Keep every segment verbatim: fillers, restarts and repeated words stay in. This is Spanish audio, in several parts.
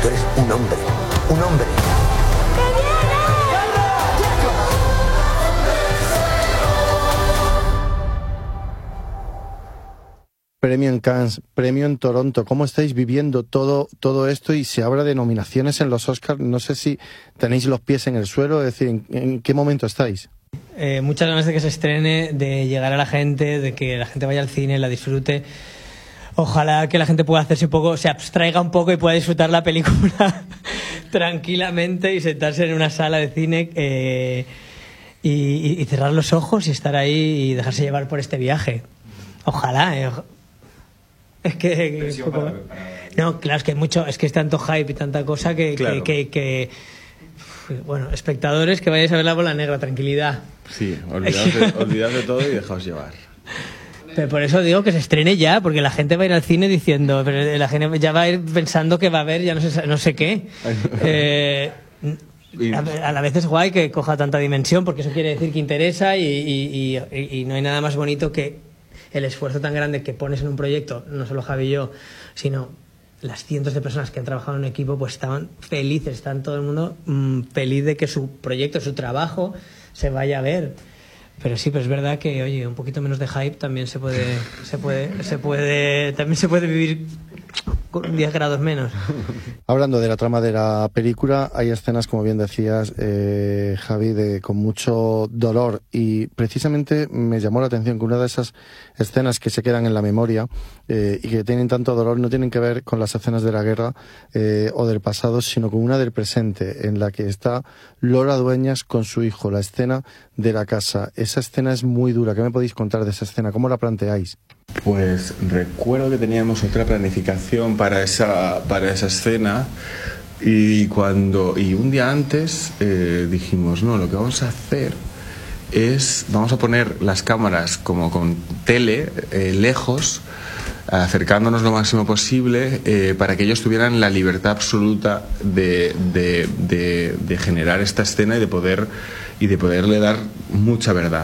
Tú eres un hombre, un hombre. Premio en Cannes, premio en Toronto. ¿Cómo estáis viviendo todo, todo esto? Y se habla de nominaciones en los Oscars. No sé si tenéis los pies en el suelo, es decir, ¿en, en qué momento estáis? Eh, muchas ganas de que se estrene, de llegar a la gente, de que la gente vaya al cine, la disfrute. Ojalá que la gente pueda hacerse un poco, se abstraiga un poco y pueda disfrutar la película tranquilamente y sentarse en una sala de cine eh, y, y, y cerrar los ojos y estar ahí y dejarse llevar por este viaje. Ojalá, eh. Es que, que poco... para, para... no, claro, es que hay mucho, es que es tanto hype y tanta cosa que, claro. que, que, que bueno, espectadores, que vayáis a ver La Bola Negra, tranquilidad. Sí, olvidaos de, olvidaos de todo y dejaos llevar. Pero por eso digo que se estrene ya, porque la gente va a ir al cine diciendo, pero la gente ya va a ir pensando que va a haber ya no sé, no sé qué. eh, a, a la vez es guay que coja tanta dimensión, porque eso quiere decir que interesa y, y, y, y no hay nada más bonito que el esfuerzo tan grande que pones en un proyecto, no solo Javi y yo, sino las cientos de personas que han trabajado en un equipo, pues estaban felices, están todo el mundo mmm, feliz de que su proyecto, su trabajo se vaya a ver. Pero sí, pero es verdad que, oye, un poquito menos de hype también se puede, se puede, se puede, también se puede vivir con diez grados menos. Hablando de la trama de la película, hay escenas, como bien decías, eh, Javi, de, con mucho dolor, y precisamente me llamó la atención que una de esas escenas que se quedan en la memoria eh, y que tienen tanto dolor no tienen que ver con las escenas de la guerra eh, o del pasado, sino con una del presente, en la que está Lola Dueñas con su hijo, la escena de la casa. Esa escena es muy dura. ¿Qué me podéis contar de esa escena? ¿Cómo la planteáis? Pues recuerdo que teníamos otra planificación para esa, para esa escena y, cuando, y un día antes eh, dijimos, no, lo que vamos a hacer es, vamos a poner las cámaras como con tele eh, lejos, acercándonos lo máximo posible eh, para que ellos tuvieran la libertad absoluta de, de, de, de generar esta escena y de poder y de poderle dar mucha verdad.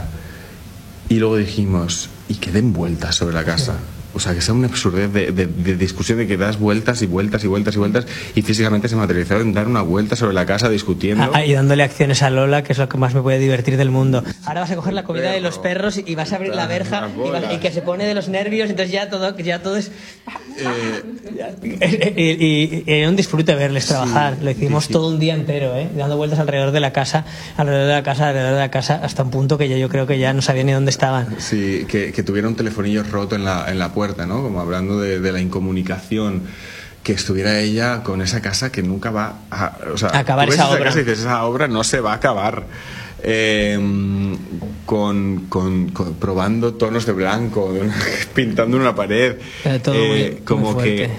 Y luego dijimos, y que den vueltas sobre la casa. O sea, que sea una absurdez de, de, de discusión de que das vueltas y vueltas y vueltas y vueltas, y físicamente se materializó en dar una vuelta sobre la casa discutiendo. Ah, y dándole acciones a Lola, que es lo que más me puede divertir del mundo. Ahora vas a coger la comida Perro. de los perros y vas a abrir la verja y, vas, y que se pone de los nervios, entonces ya todo, ya todo es... Eh... y, y, y era un disfrute verles trabajar. Sí, lo hicimos sí, sí. todo un día entero, ¿eh? Dando vueltas alrededor de la casa, alrededor de la casa, alrededor de la casa, hasta un punto que ya yo creo que ya no sabía ni dónde estaban. Sí, que, que tuviera un telefonillo roto en la, en la puerta, ¿no? Como hablando de, de la incomunicación, que estuviera ella con esa casa que nunca va a, o sea, acabar esa, esa obra. Casa y dices, esa obra no se va a acabar. Eh, con, con, con probando tonos de blanco, pintando una pared, todo eh, muy, como muy que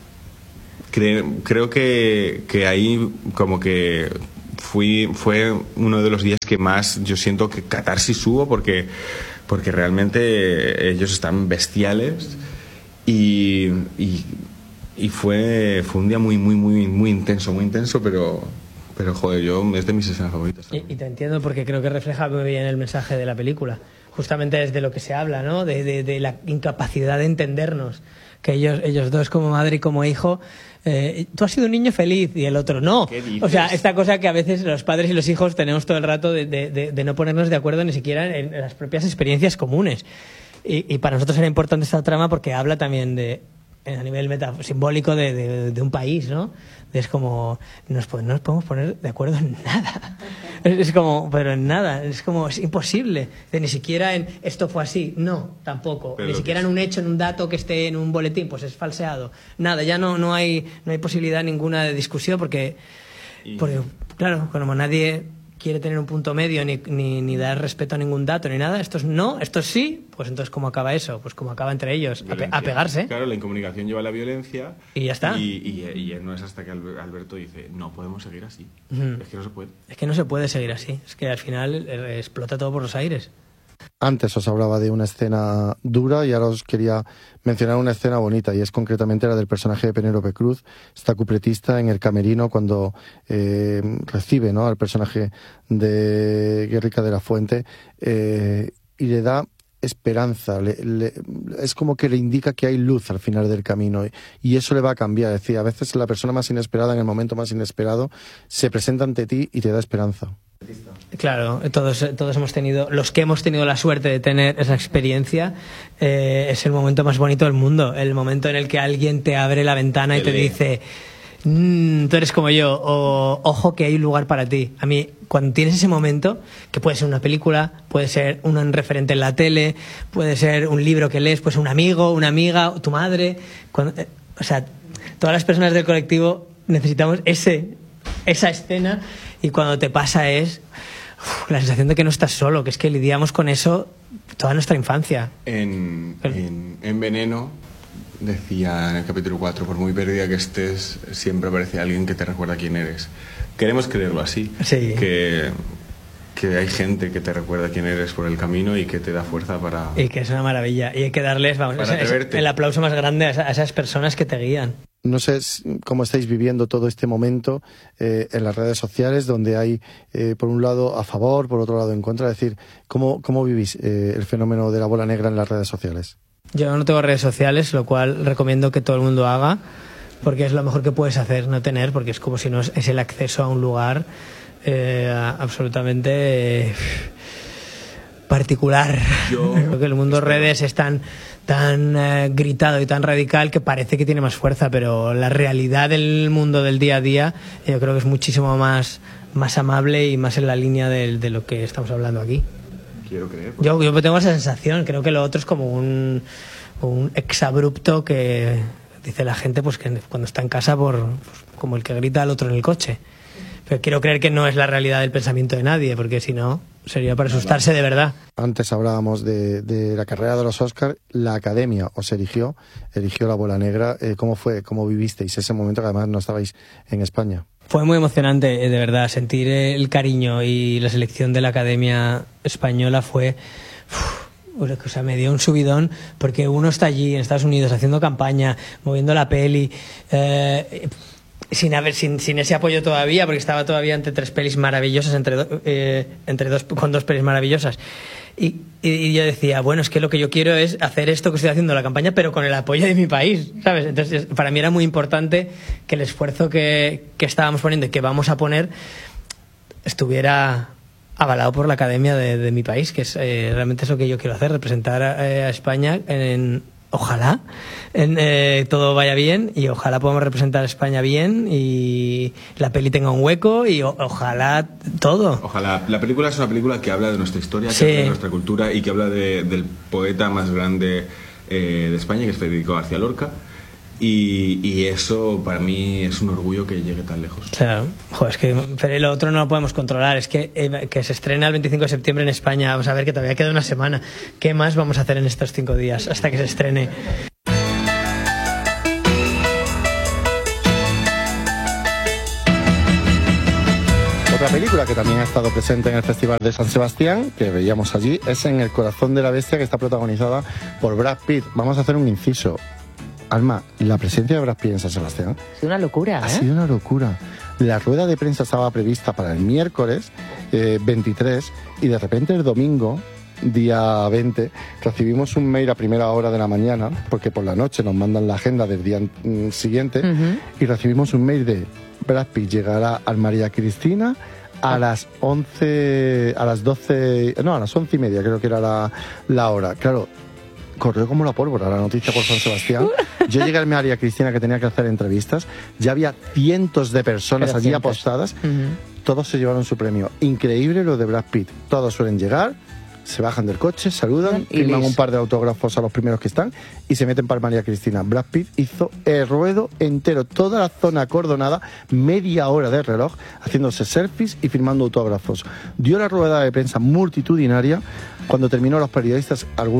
cre, creo que, que ahí como que fui fue uno de los días que más yo siento que catarsis hubo, porque porque realmente ellos están bestiales y, y, y fue fue un día muy muy muy muy intenso, muy intenso, pero Pero, joder, yo es de mis escenas favoritas. Y, y te entiendo, porque creo que refleja muy bien el mensaje de la película. Justamente es de lo que se habla, ¿no? De, de, de la incapacidad de entendernos. Que ellos, ellos dos, como madre y como hijo, eh, tú has sido un niño feliz y el otro no. O sea, esta cosa que a veces los padres y los hijos tenemos todo el rato de, de, de, de no ponernos de acuerdo ni siquiera en, en las propias experiencias comunes. Y, y para nosotros era importante esta trama porque habla también de, a nivel meta, simbólico de, de, de un país, ¿no? Es como, nos, no nos podemos poner de acuerdo en nada. Es como, pero en nada, es como, es imposible. De, ni siquiera en esto fue así, no, tampoco. Pero ni siquiera en un hecho, en un dato que esté en un boletín, pues es falseado. Nada, ya no, no hay, no hay posibilidad ninguna de discusión porque, porque claro, como nadie quiere tener un punto medio ni, ni, ni dar respeto a ningún dato ni nada, esto es no, esto es sí, pues entonces ¿cómo acaba eso? Pues como acaba entre ellos, a, pe a pegarse. Claro, la incomunicación lleva a la violencia y ya está. Y, y, y no es hasta que Alberto dice, no podemos seguir así, uh-huh. es que no se puede. Es que no se puede seguir así, es que al final eh, explota todo por los aires. Antes os hablaba de una escena dura y ahora os quería mencionar una escena bonita, y es concretamente la del personaje de Penélope Cruz, esta cupletista en el camerino cuando eh, recibe, ¿no?, al personaje de Guerrica de la Fuente eh, y le da esperanza, le, le, es como que le indica que hay luz al final del camino, y, y eso le va a cambiar. Es decir, a veces la persona más inesperada en el momento más inesperado se presenta ante ti y te da esperanza. Claro, todos, todos hemos tenido, los que hemos tenido la suerte de tener esa experiencia, eh, es el momento más bonito del mundo, el momento en el que alguien te abre la ventana y te dice, mm, tú eres como yo, o ojo que hay un lugar para ti. A mí, cuando tienes ese momento, que puede ser una película, puede ser un referente en la tele, puede ser un libro que lees, puede ser un amigo, una amiga, tu madre, cuando, eh, o sea, todas las personas del colectivo necesitamos ese, esa escena. Y cuando te pasa es uf, la sensación de que no estás solo, que es que lidiamos con eso toda nuestra infancia. En, en, en Veneno decía en el capítulo cuatro, por muy perdida que estés, siempre aparece alguien que te recuerda quién eres. Queremos creerlo así, sí. que, que hay gente que te recuerda quién eres por el camino y que te da fuerza para... Y que es una maravilla. Y hay que darles, vamos, es, es el aplauso más grande a esas personas que te guían. No sé cómo estáis viviendo todo este momento eh, en las redes sociales, donde hay, eh, por un lado, a favor, por otro lado, en contra. Es decir, ¿cómo, cómo vivís eh, el fenómeno de la bola negra en las redes sociales? Yo no tengo redes sociales, lo cual recomiendo que todo el mundo haga, porque es lo mejor que puedes hacer, no tener, porque es como si no es, es el acceso a un lugar eh, absolutamente eh, particular. Yo... Creo que el mundo de redes es tan... tan eh, gritado y tan radical que parece que tiene más fuerza, pero la realidad del mundo del día a día yo creo que es muchísimo más, más amable y más en la línea de, de lo que estamos hablando aquí. Quiero creer. Yo, yo tengo esa sensación, creo que lo otro es como un, un exabrupto que dice la gente pues que cuando está en casa por pues, como el que grita al otro en el coche. Pero quiero creer que no es la realidad del pensamiento de nadie, porque si no sería para asustarse de verdad. Antes hablábamos de, de la carrera de los Oscars. La Academia os eligió, eligió la bola negra. Eh, ¿Cómo fue? ¿Cómo vivisteis ese momento que además no estabais en España? Fue muy emocionante, de verdad. Sentir el cariño y la selección de la Academia Española fue... Uf, o sea, me dio un subidón, porque uno está allí en Estados Unidos haciendo campaña, moviendo la peli... Eh, sin haber sin, sin ese apoyo todavía, porque estaba todavía entre tres pelis maravillosas, entre, do, eh, entre dos con dos pelis maravillosas. Y, y, y yo decía, bueno, es que lo que yo quiero es hacer esto que estoy haciendo, la campaña, pero con el apoyo de mi país, ¿sabes? Entonces, para mí era muy importante que el esfuerzo que, que estábamos poniendo y que vamos a poner estuviera avalado por la Academia de, de mi país, que es eh, realmente es lo que yo quiero hacer, representar a, a España en... Ojalá en, eh, todo vaya bien y ojalá podamos representar a España bien y la peli tenga un hueco y o, ojalá todo. Ojalá. La película es una película que habla de nuestra historia, que sí. habla de nuestra cultura y que habla de, del poeta más grande eh, de España, que es Federico García Lorca. Y, y eso para mí es un orgullo que llegue tan lejos. Claro, joder, es que pero lo otro no lo podemos controlar. Es que, eh, que se estrena el veinticinco de septiembre en España. Vamos a ver que todavía queda una semana. ¿Qué más vamos a hacer en estos cinco días hasta que se estrene? Otra película que también ha estado presente en el Festival de San Sebastián, que veíamos allí, es En el corazón de la bestia, que está protagonizada por Brad Pitt. Vamos a hacer un inciso. Alma, la presencia de Brad Pitt en San Sebastián ha sido una locura, ¿eh? Ha sido una locura. La rueda de prensa estaba prevista para el miércoles eh, veintitrés y de repente el domingo, día veinte, recibimos un mail a primera hora de la mañana, porque por la noche nos mandan la agenda del día mm, siguiente, uh-huh. y recibimos un mail de Brad Pitt llegará al María Cristina a las once, a las doce, no, a las once y media creo que era la, la hora. Claro, corrió como la pólvora la noticia por San Sebastián. Yo llegué al María Cristina, que tenía que hacer entrevistas. Ya había cientos de personas Pero allí cientos. apostadas. Uh-huh. Todos se llevaron su premio. Increíble lo de Brad Pitt. Todos suelen llegar, se bajan del coche, saludan, y firman un par de autógrafos a los primeros que están y se meten para el María Cristina. Brad Pitt hizo el ruedo entero, toda la zona acordonada, media hora de reloj, haciéndose selfies y firmando autógrafos. Dio la rueda de prensa multitudinaria. Cuando terminó, los periodistas, algunos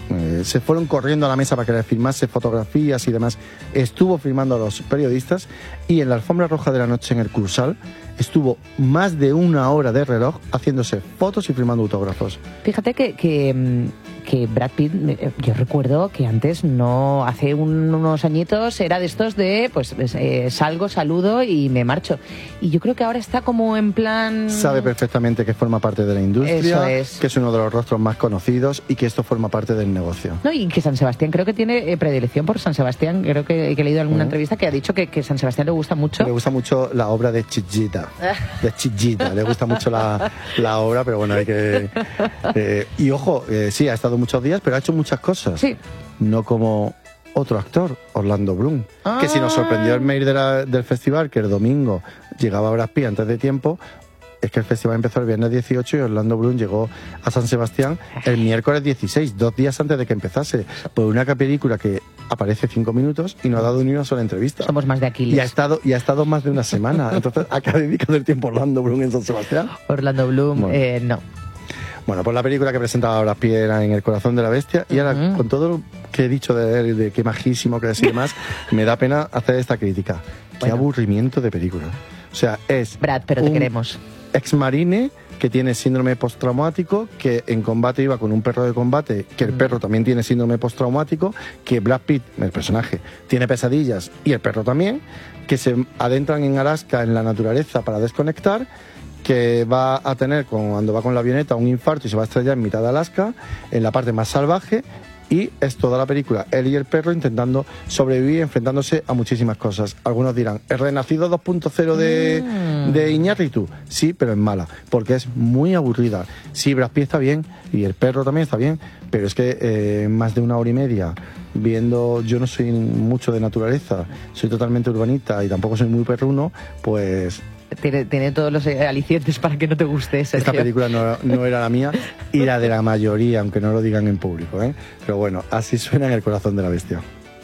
Eh, se fueron corriendo a la mesa para que le filmase fotografías y demás. Estuvo filmando a los periodistas y en la alfombra roja de la noche en el Cursal estuvo más de una hora de reloj haciéndose fotos y filmando autógrafos. Fíjate que, que, que Brad Pitt, yo recuerdo que antes, no hace un, unos añitos, era de estos de, pues, eh, salgo, saludo y me marcho. Y yo creo que ahora está como en plan... Sabe perfectamente que forma parte de la industria, Eso es. que es uno de los rostros más conocidos y que esto forma parte del negocio. No, y que San Sebastián, creo que tiene eh, predilección por San Sebastián. Creo que, que he leído en alguna uh-huh. entrevista que ha dicho que, que San Sebastián le gusta mucho. Le gusta mucho la obra de Chillida. De Chillida. Le gusta mucho la, la obra, pero bueno, hay que... Eh, y ojo, eh, sí, ha estado muchos días, pero ha hecho muchas cosas. Sí. No como otro actor, Orlando Bloom, ah. que si nos sorprendió el mail de la, del festival, que el domingo llegaba Brad Pitt antes de tiempo, es que el festival empezó el viernes dieciocho y Orlando Bloom llegó a San Sebastián el miércoles dieciséis, dos días antes de que empezase, por una película que aparece cinco minutos y no ha dado ni una sola entrevista. Somos más de Aquiles. Y ha estado, y ha estado más de una semana. Entonces, ¿a qué ha dedicado el tiempo Orlando Bloom en San Sebastián? Orlando Bloom, bueno. eh, no. Bueno, pues la película que presentaba Brad Pitt era En el corazón de la bestia, y ahora, uh-huh. con todo lo que he dicho de él, de qué majísimo que es y demás, me da pena hacer esta crítica. Qué bueno. aburrimiento de película. O sea, es... Brad, pero te queremos. Exmarine que tiene síndrome postraumático, que en combate iba con un perro de combate, que el perro también tiene síndrome postraumático, que Brad Pitt, el personaje, tiene pesadillas y el perro también, que se adentran en Alaska en la naturaleza para desconectar, que va a tener, cuando va con la avioneta, un infarto y se va a estrellar en mitad de Alaska, en la parte más salvaje. Y es toda la película, él y el perro intentando sobrevivir, enfrentándose a muchísimas cosas. Algunos dirán, ¿el Renacido dos punto cero de, mm. de Iñárritu? Sí, pero es mala, porque es muy aburrida. Sí, Brad Pitt está bien, y el perro también está bien, pero es que eh, más de una hora y media viendo, yo no soy mucho de naturaleza, soy totalmente urbanita y tampoco soy muy perruno, pues... Tiene, tiene todos los alicientes para que no te guste, Sergio. Esta película no, no era la mía y la de la mayoría, aunque no lo digan en público, ¿eh? Pero bueno, así suena En el corazón de la bestia.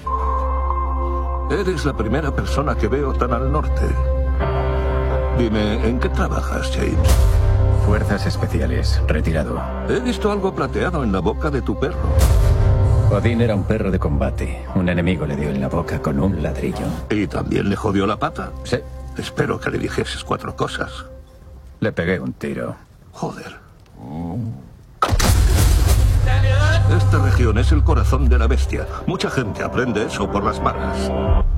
Eres la primera persona que veo tan al norte. Dime, ¿en qué trabajas, James? Fuerzas especiales, retirado. He visto algo plateado en la boca de tu perro. Odín era un perro de combate. Un enemigo le dio en la boca con un ladrillo. ¿Y también le jodió la pata? Sí. Espero que le dijeses cuatro cosas. Le pegué un tiro. Joder. Esta región es el corazón de la bestia. Mucha gente aprende eso por las malas.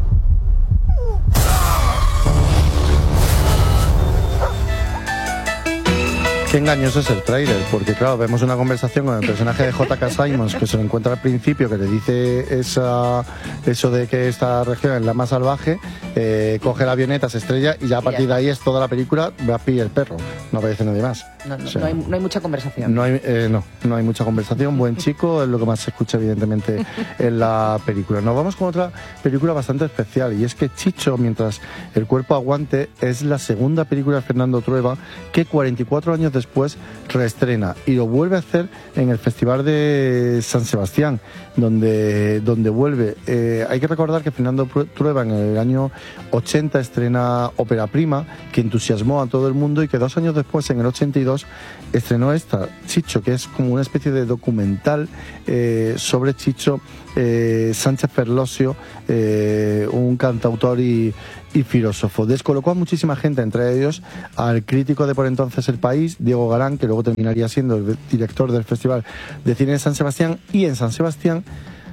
Qué engañoso es el tráiler, porque claro, vemos una conversación con el personaje de J K. Simmons, que se lo encuentra al principio, que le dice esa, eso de que esta región es la más salvaje, eh, coge la avioneta, se estrella y ya a partir de ahí es toda la película Brad Pitt y el perro, no aparece nadie más. No, no, o sea, no, hay, no hay mucha conversación. No hay, eh, no, no hay mucha conversación, buen chico, es lo que más se escucha evidentemente en la película. Nos vamos con otra película bastante especial, y es que Chicho, mientras el cuerpo aguante, es la segunda película de Fernando Trueba que cuarenta y cuatro años después reestrena, y lo vuelve a hacer en el Festival de San Sebastián, donde, donde vuelve. Eh, hay que recordar que Fernando Trueba en el año ochenta estrena Ópera Prima, que entusiasmó a todo el mundo, y que dos años después, en el ochenta y dos, estrenó esta, Chicho, que es como una especie de documental eh, sobre Chicho eh, Sánchez Ferlosio, eh, un cantautor y, y filósofo. Descolocó a muchísima gente, entre ellos al crítico de por entonces El País, Diego Galán, que luego terminaría siendo el director del Festival de Cine de San Sebastián. Y en San Sebastián,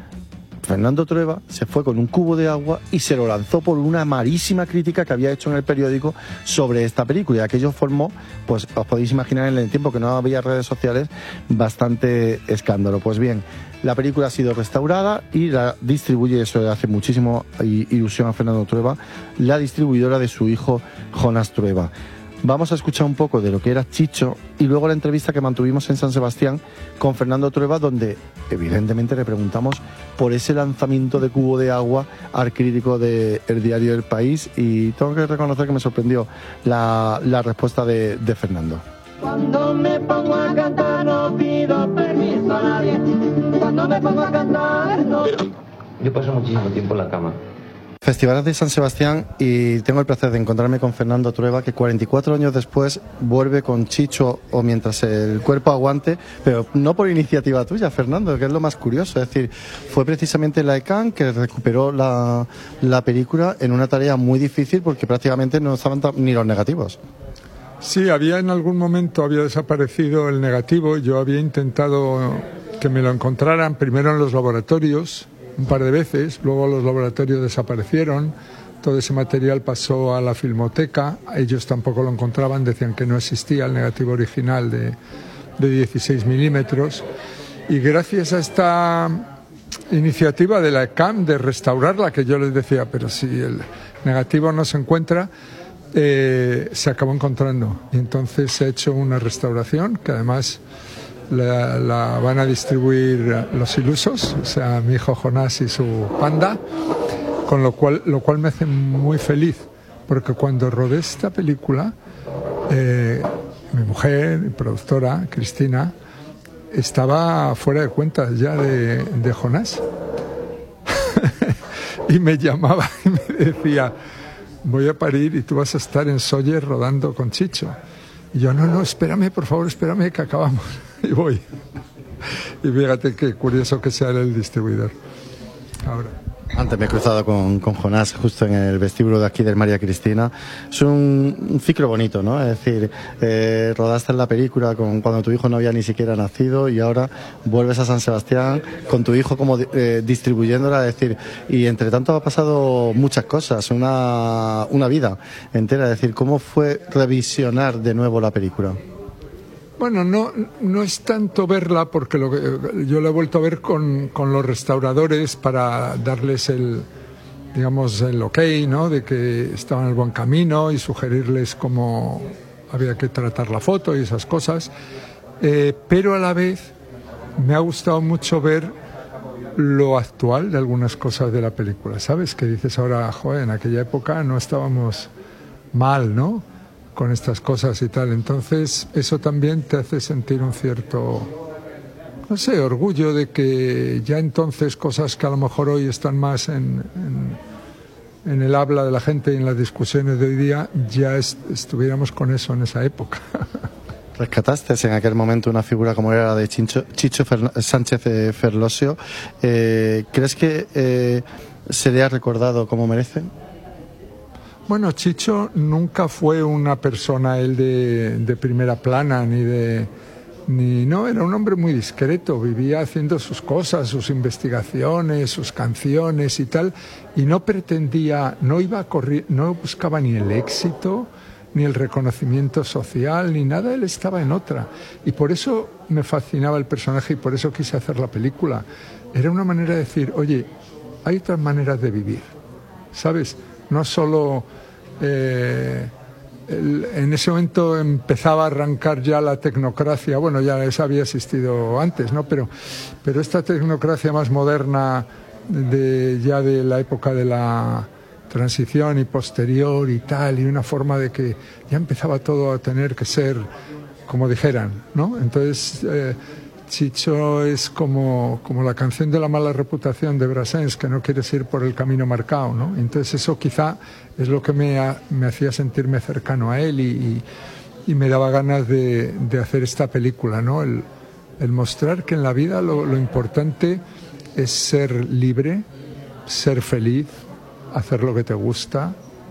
Fernando Trueba se fue con un cubo de agua y se lo lanzó por una malísima crítica que había hecho en el periódico sobre esta película, y aquello formó, pues os podéis imaginar, en el tiempo que no había redes sociales, bastante escándalo. Pues bien, la película ha sido restaurada y la distribuye, eso le hace muchísimo ilusión a Fernando Trueba, la distribuidora de su hijo Jonas Trueba. Vamos a escuchar un poco de lo que era Chicho y luego la entrevista que mantuvimos en San Sebastián con Fernando Trueba, donde evidentemente le preguntamos por ese lanzamiento de cubo de agua al crítico del diario El País, y tengo que reconocer que me sorprendió la, la respuesta de, de Fernando. Cuando me pongo a cantar no pido permiso a nadie. Cuando me pongo a cantar no... Yo paso muchísimo tiempo en la cama. Festivales de San Sebastián, y tengo el placer de encontrarme con Fernando Trueba, que cuarenta y cuatro años después vuelve con Chicho o Mientras el cuerpo aguante, pero no por iniciativa tuya, Fernando, que es lo más curioso. Es decir, fue precisamente la E C A N que recuperó la, la película en una tarea muy difícil porque prácticamente no estaban ni los negativos. Sí, había en algún momento había desaparecido el negativo. Yo había intentado que me lo encontraran primero en los laboratorios un par de veces, luego los laboratorios desaparecieron, todo ese material pasó a la Filmoteca, ellos tampoco lo encontraban, decían que no existía el negativo original de, de dieciséis milímetros, y gracias a esta iniciativa de la E C A M de restaurarla, que yo les decía, pero si el negativo no se encuentra, eh, se acabó encontrando, y entonces se ha hecho una restauración que además La, la van a distribuir Los Ilusos, o sea, mi hijo Jonás y su panda, con lo cual, lo cual me hace muy feliz, porque cuando rodé esta película, eh, mi mujer, mi productora, Cristina, estaba fuera de cuentas ya de, de Jonás. Y me llamaba y me decía, voy a parir y tú vas a estar en Sóller rodando con Chicho. Y yo, no, no, espérame, por favor, espérame, que acabamos. Y voy. Y fíjate qué curioso que sea el distribuidor. Ahora. Antes me he cruzado con, con Jonás justo en el vestíbulo de aquí del María Cristina. Es un, un ciclo bonito, ¿no? Es decir, eh, rodaste en la película con, cuando tu hijo no había ni siquiera nacido, y ahora vuelves a San Sebastián con tu hijo como eh, distribuyéndola. Es decir, y entre tanto ha pasado muchas cosas, una, una vida entera. Es decir, ¿cómo fue revisionar de nuevo la película? Bueno, no, no es tanto verla, porque lo que, yo la he vuelto a ver con, con los restauradores para darles el, digamos, el ok, ¿no?, de que estaban en el buen camino, y sugerirles cómo había que tratar la foto y esas cosas. Eh, pero a la vez me ha gustado mucho ver lo actual de algunas cosas de la película, ¿sabes? Que dices ahora, joder, en aquella época no estábamos mal, ¿no?, con estas cosas y tal. Entonces eso también te hace sentir un cierto, no sé, orgullo de que ya entonces cosas que a lo mejor hoy están más en, en, en el habla de la gente y en las discusiones de hoy día, ya est- estuviéramos con eso en esa época. Rescataste en aquel momento una figura como era la de Chicho, Chicho Fer, Sánchez eh, Ferlosio. Eh, ¿Crees que eh, sería recordado como merece? Bueno, Chicho nunca fue una persona él de, de primera plana, ni de... Ni, no, era un hombre muy discreto, vivía haciendo sus cosas, sus investigaciones, sus canciones y tal, y no pretendía, no iba a correr, no buscaba ni el éxito, ni el reconocimiento social, ni nada, él estaba en otra. Y por eso me fascinaba el personaje y por eso quise hacer la película. Era una manera de decir, oye, hay otras maneras de vivir, ¿sabes? No solo eh, el, en ese momento empezaba a arrancar ya la tecnocracia, bueno, ya esa había existido antes, ¿no? Pero, pero esta tecnocracia más moderna de, ya de la época de la transición y posterior y tal, y una forma de que ya empezaba todo a tener que ser como dijeran, ¿no? Entonces eh, Chicho es como, como la canción de la mala reputación de Brassens, que no quieres ir por el camino marcado, ¿no? Entonces eso quizá es lo que me, ha, me hacía sentirme cercano a él y, y, y me daba ganas de, de hacer esta película, ¿no? El, el mostrar que en la vida lo, lo importante es ser libre, ser feliz, hacer lo que te gusta,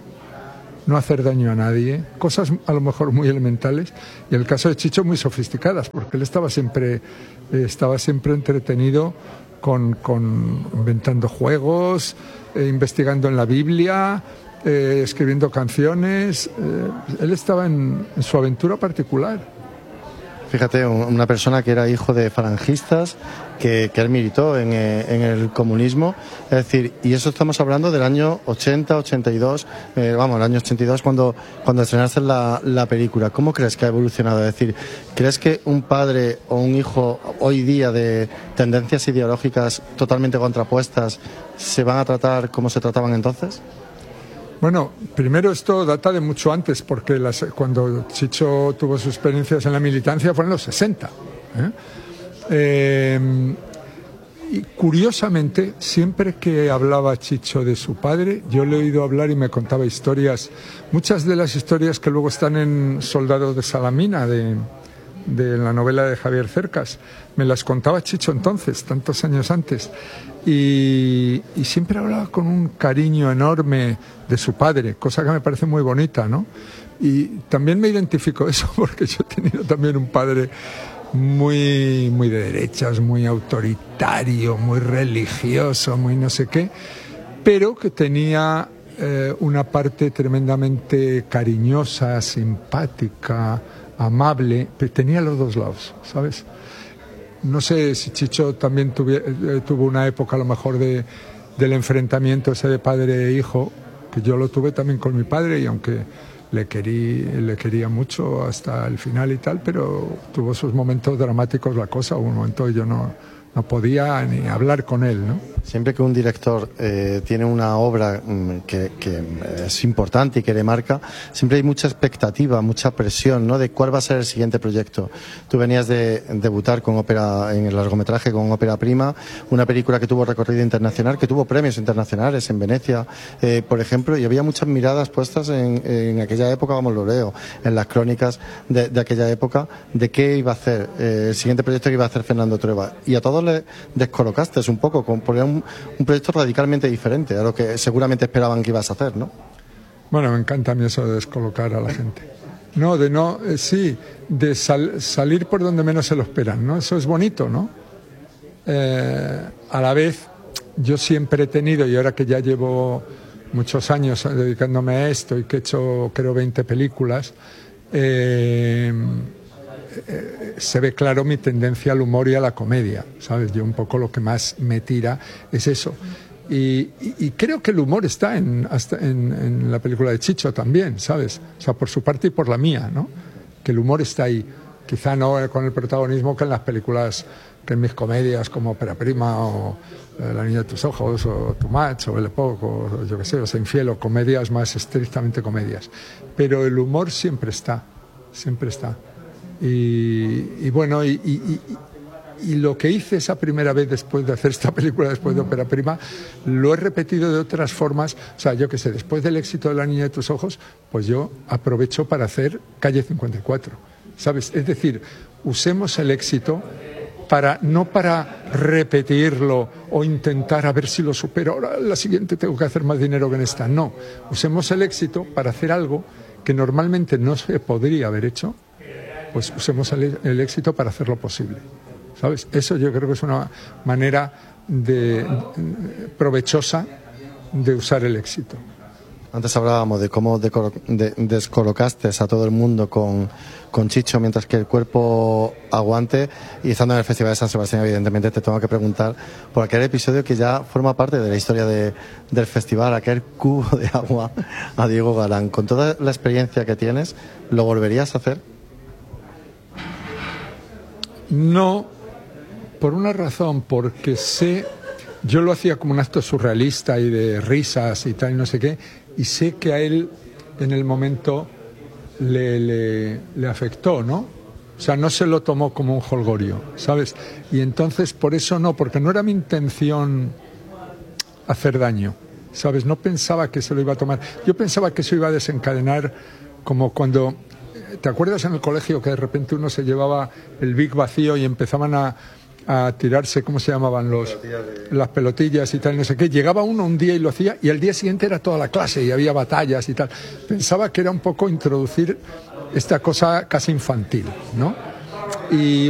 no hacer daño a nadie, cosas a lo mejor muy elementales, y en el caso de Chicho muy sofisticadas, porque él estaba siempre, eh, estaba siempre entretenido con, con inventando juegos, eh, investigando en la Biblia, eh, escribiendo canciones, eh, él estaba en, en su aventura particular. Fíjate, una persona que era hijo de falangistas, que, que él militó en, eh, en el comunismo, es decir, y eso estamos hablando del año ochenta, ochenta y dos, eh, vamos, el año ochenta y dos cuando, cuando estrenaste la, la película. ¿Cómo crees que ha evolucionado? Es decir, ¿crees que un padre o un hijo hoy día de tendencias ideológicas totalmente contrapuestas se van a tratar como se trataban entonces? Bueno, primero esto data de mucho antes, porque las, cuando Chicho tuvo sus experiencias en la militancia fue en los sesenta. ¿eh? Eh, y curiosamente, siempre que hablaba Chicho de su padre, yo le he oído hablar y me contaba historias, muchas de las historias que luego están en Soldados de Salamina, de, de la novela de Javier Cercas, me las contaba Chicho entonces, tantos años antes, y, y siempre hablaba con un cariño enorme de su padre, cosa que me parece muy bonita, ¿no? Y también me identifico eso, porque yo he tenido también un padre muy, muy de derechas, muy autoritario, muy religioso, muy no sé qué, pero que tenía eh, una parte tremendamente cariñosa, simpática, amable, pero tenía los dos lados, ¿sabes? No sé si Chicho también tuvi- eh, tuvo una época a lo mejor de, del enfrentamiento ese de padre e hijo, que yo lo tuve también con mi padre, y aunque le, querí, le quería mucho hasta el final y tal, pero tuvo sus momentos dramáticos la cosa. Hubo un momento que yo no, no podía ni hablar con él, ¿no? Siempre que un director eh, tiene una obra mm, que, que es importante y que le marca, siempre hay mucha expectativa, mucha presión, ¿no?, de cuál va a ser el siguiente proyecto. Tú venías de debutar con ópera, en el largometraje con Ópera Prima, una película que tuvo recorrido internacional, que tuvo premios internacionales en Venecia, eh, por ejemplo, y había muchas miradas puestas en, en aquella época, vamos, lo leo, en las crónicas de, de aquella época, de qué iba a hacer eh, el siguiente proyecto que iba a hacer Fernando Trueba. Y a todos les descolocaste un poco, con poner un un proyecto radicalmente diferente a lo que seguramente esperaban que ibas a hacer, ¿no? Bueno, me encanta a mí eso de descolocar a la gente. No, de no, eh, sí, de sal, salir por donde menos se lo esperan, ¿no? Eso es bonito, ¿no? Eh, a la vez, yo siempre he tenido, y ahora que ya llevo muchos años dedicándome a esto y que he hecho, creo, veinte películas, eh, eh, se ve claro mi tendencia al humor y a la comedia, ¿sabes? Yo un poco lo que más me tira es eso. Y, y, y creo que el humor está en, hasta en, en la película de Chicho también, ¿sabes? O sea, por su parte y por la mía, ¿no? Que el humor está ahí. Quizá no con el protagonismo que en las películas, que en mis comedias como Ópera Prima o eh, La niña de tus ojos o Too Much o El Epoch o yo qué sé, o Sea Infiel, o comedias más estrictamente comedias. Pero el humor siempre está, siempre está. Y, y bueno, y, y, y, y lo que hice esa primera vez después de hacer esta película, después de Ópera Prima, lo he repetido de otras formas. O sea, yo qué sé, después del éxito de La niña de tus ojos, pues yo aprovecho para hacer Calle cincuenta y cuatro, ¿sabes? Es decir, usemos el éxito para, no para repetirlo o intentar a ver si lo supero. Ahora la siguiente tengo que hacer más dinero que en esta. No, usemos el éxito para hacer algo que normalmente no se podría haber hecho. Pues usemos el, el éxito para hacerlo posible, ¿sabes? Eso yo creo que es una manera de, de, provechosa de usar el éxito. Antes hablábamos de cómo de, de, descolocaste a todo el mundo con, con Chicho mientras que el cuerpo aguante, y estando en el Festival de San Sebastián, evidentemente te tengo que preguntar por aquel episodio que ya forma parte de la historia de, del festival, aquel cubo de agua a Diego Galán. Con toda la experiencia que tienes, ¿lo volverías a hacer? No, por una razón, porque sé, yo lo hacía como un acto surrealista y de risas y tal, y no sé qué, y sé que a él en el momento le, le, le afectó, ¿no? O sea, no se lo tomó como un jolgorio, ¿sabes? Y entonces por eso no, porque no era mi intención hacer daño, ¿sabes? No pensaba que se lo iba a tomar. Yo pensaba que eso iba a desencadenar como cuando... ¿Te acuerdas en el colegio que de repente uno se llevaba el Big vacío y empezaban a, a tirarse, ¿cómo se llamaban? Los, las pelotillas y tal, no sé qué? Llegaba uno un día y lo hacía, y al día siguiente era toda la clase y había batallas y tal. Pensaba que era un poco introducir esta cosa casi infantil, ¿no? Y